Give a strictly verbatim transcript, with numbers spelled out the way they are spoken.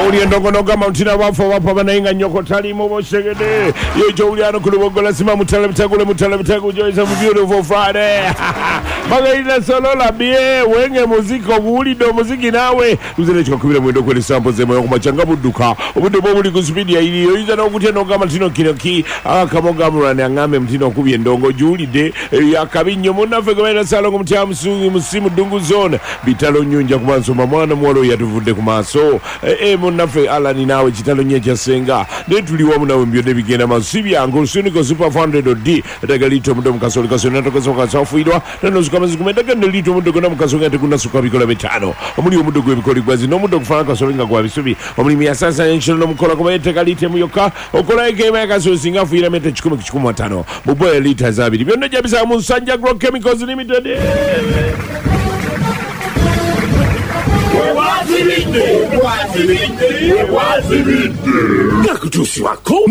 uli ndongo noga mautina wafo wapa wanainga nyoko tali mobo shegede yejo uli ano kulubogola sima mutala bitagule mutala bitagu joy some beautiful Friday magaida solo la bie wenge muziko uli do muziki nawe uzele chiko kubira mwendo kweli sample zemo yoko machanga buduka obude bobu liku speed ya ili yoiza na ukutia noga matino kinoki akamoga murane angame mtino kubye ndongo juli de ya kabinyo muna fegwena salongo mtia msungi musimu dungu zone bitalo nyunja kumanso mamwana mwalo ya tuvude kumaso e, e munafe ala ni nawe chitalo nyecha senga netuli wa muna mbio nebigena masibi yangu suniko super funded odi atagalito mudo mkasoli kasoli natoka soka safuidwa nano suka mazikumendaka nelito mudo kuna mkasoli ati kuna suka bikola betano omuli omudo gwe bikoli gwazi no mudo kufana kasoli nga kwa bisubi omuli miyasasa nshilo no mkola kuma ete kalite muyoka okola eke ima kasoli singa fuira mete chikumu kichikumu watano muboya lita zabidi biondo jabisa Musanja Grow Chemicals Limited Wazibinde, wazibinde, wazibinde. Gakutusi wako